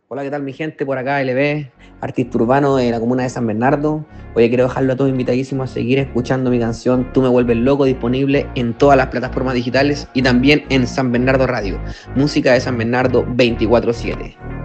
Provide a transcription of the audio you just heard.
Hola, ¿qué tal mi gente? Por acá LB, artista urbano de la comuna de San Bernardo. Oye, quiero dejarlo a todos invitadísimos a seguir escuchando mi canción Tú me vuelves loco, disponible en todas las plataformas digitales y también en San Bernardo Radio. Música de San Bernardo 24/7.